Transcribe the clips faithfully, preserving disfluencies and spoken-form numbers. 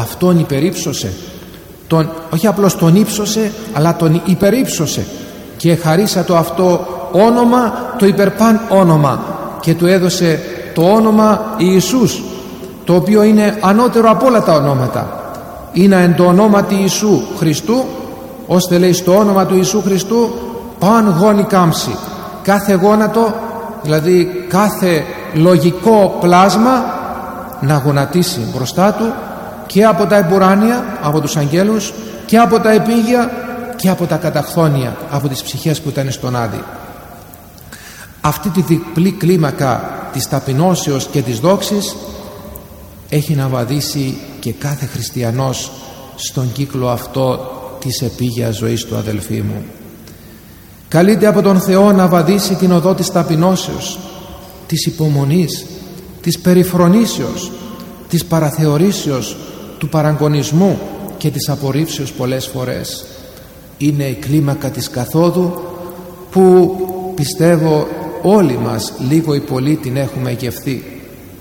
αυτόν υπερύψωσε, τον, όχι απλώς τον ύψωσε, αλλά τον υπερύψωσε και χαρίσα το αυτό όνομα, το υπερπάν όνομα, και του έδωσε το όνομα Ιησούς, το οποίο είναι ανώτερο από όλα τα ονόματα. Είναι εν το ονόματι Ιησού Χριστού, ώστε λέει στο όνομα του Ιησού Χριστού παν γόνι κάμψη, κάθε γόνατο, δηλαδή κάθε λογικό πλάσμα να γονατίσει μπροστά του, και από τα εμπουράνια, από τους αγγέλους, και από τα επίγεια, και από τα καταχθόνια, από τις ψυχές που ήταν στον Άδη. Αυτή τη διπλή κλίμακα της ταπεινώσεως και της δόξης έχει να βαδίσει και κάθε χριστιανός στον κύκλο αυτό της επίγειας ζωής του, αδελφοί μου. Καλείται από τον Θεό να βαδίσει την οδό της ταπεινώσεως, της υπομονής, της περιφρονήσεως, της παραθεωρήσεως, του παραγωνισμού και της απορρίψεως πολλές φορές. Είναι η κλίμακα της καθόδου που πιστεύω όλοι μας λίγο ή πολύ την έχουμε γευθεί.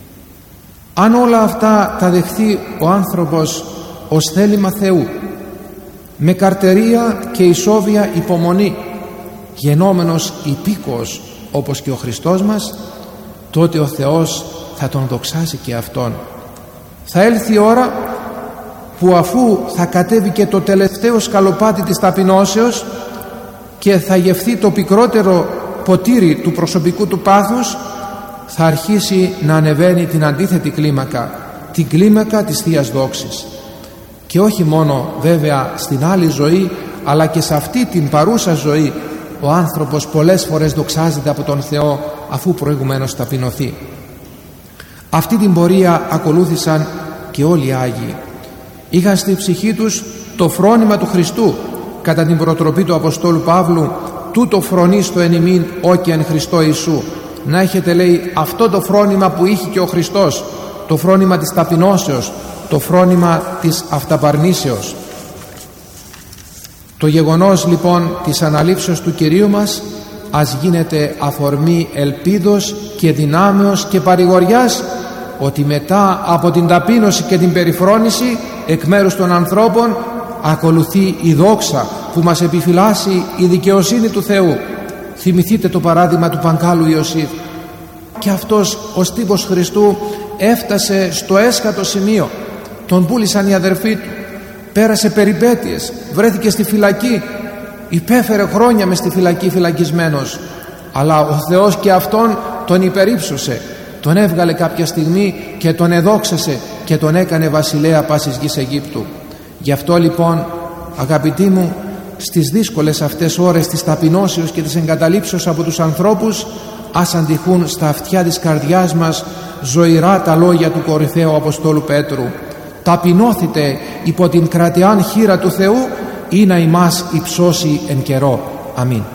Αν όλα αυτά τα δεχθεί ο άνθρωπος ως θέλημα Θεού, με καρτερία και ισόβια υπομονή, γενόμενος υπήκοος όπως και ο Χριστός μας, τότε ο Θεός θα τον δοξάσει και Αυτόν. Θα έλθει η ώρα που αφού θα κατέβει και το τελευταίο σκαλοπάτι της ταπεινώσεως και θα γευθεί το πικρότερο ποτήρι του προσωπικού του πάθους, θα αρχίσει να ανεβαίνει την αντίθετη κλίμακα, την κλίμακα της Θείας Δόξης. Και όχι μόνο βέβαια στην άλλη ζωή, αλλά και σε αυτή την παρούσα ζωή ο άνθρωπος πολλές φορές δοξάζεται από τον Θεό αφού προηγουμένως ταπεινωθεί. Αυτή την πορεία ακολούθησαν και όλοι οι Άγιοι. Είχαν στη ψυχή τους το φρόνημα του Χριστού κατά την προτροπή του Αποστόλου Παύλου, τούτο φρονίστο εν ημίν ό και εν Χριστώ Ιησού. Να έχετε, λέει, αυτό το φρόνημα που είχε και ο Χριστός, το φρόνημα της ταπεινώσεως, το φρόνημα της αυταπαρνήσεως. Το γεγονός λοιπόν της αναλήψεως του Κυρίου μας ας γίνεται αφορμή ελπίδος και δυνάμεως και παρηγοριάς, ότι μετά από την ταπείνωση και την περιφρόνηση εκ μέρους των ανθρώπων ακολουθεί η δόξα που μας επιφυλάσσει η δικαιοσύνη του Θεού. Θυμηθείτε το παράδειγμα του Παγκάλου Ιωσήφ. Και αυτός ως τύπος Χριστού έφτασε στο έσχατο σημείο. Τον πούλησαν οι αδερφοί του, πέρασε περιπέτειες, βρέθηκε στη φυλακή, υπέφερε χρόνια μες στη φυλακή φυλακισμένος, αλλά ο Θεός και αυτόν τον υπερύψωσε, τον έβγαλε κάποια στιγμή και τον εδόξασε και τον έκανε βασιλέα πάσης γης Αιγύπτου. Γι' αυτό λοιπόν, αγαπητοί μου, στις δύσκολες αυτές ώρες της ταπεινώσεως και της εγκαταλείψεως από τους ανθρώπους, ας αντιχούν στα αυτιά της καρδιάς μας ζωηρά τα λόγια του κορυφαίου Αποστόλου Πέτρου: ταπεινώθητε υπό την κρατεάν χείρα του Θεού, ή να ημάς υψώσει εν καιρό. Αμήν.